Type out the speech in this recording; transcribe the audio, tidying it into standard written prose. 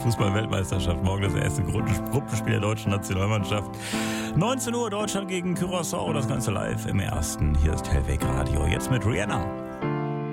Fußball-Weltmeisterschaft. Morgen das erste Gruppenspiel der deutschen Nationalmannschaft. 19 Uhr Deutschland gegen Curaçao. Das Ganze live im Ersten. Hier ist Hellweg Radio. Jetzt mit Rihanna.